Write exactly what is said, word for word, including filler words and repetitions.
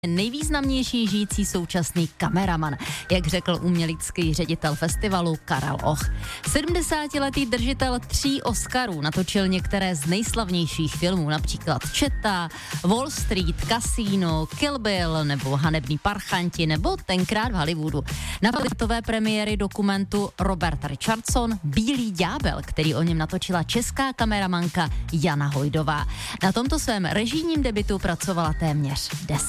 nejvýznamnější žijící současný kameraman, jak řekl umělecký ředitel festivalu Karel Och. sedmdesátiletý držitel tří Oscarů natočil některé z nejslavnějších filmů, například Četa, Wall Street, Casino, Kill Bill nebo Hanební parchanti nebo Tenkrát v Hollywoodu. Na světové premiéry dokumentu Robert Richardson Bílý ďábel, který o něm natočila česká kameramanka Jana Hojdová. Na tomto svém režijním debutu pracovala téměř deset